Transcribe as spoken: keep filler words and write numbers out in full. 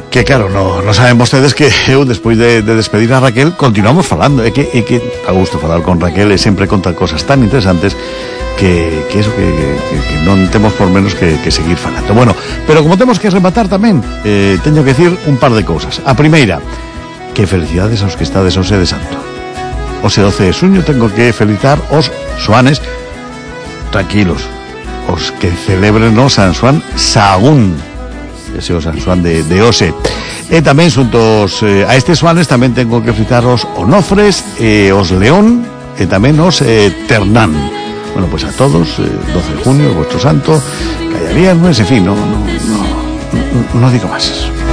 Que claro, no, no saben vostedes que eu, despois de, de despedir a Raquel, continuamos falando. É que, é que a gusto falar con Raquel e sempre conta cosas tan interesantes que, que eso que, que, que non temos por menos que, que seguir falando. Bueno, pero como temos que rematar tamén, eh, teño que decir un par de cousas. A primeira, que felicidades aos que estades ao Sede Santo. O doce de xuño tengo que felicitar os xoanes, tranquilos, os que celebren o San Xoán Sagún, ese o San Xoán de, de Ose. E tamén xuntos eh, a estes xoanes tamén tengo que felicitar os Onofres, e os León, e tamén os eh, Ternán. Bueno, pues a todos, eh, doce de junio, vuestro santo, que haya viernes, en fin, no, no, no, no, no digo más.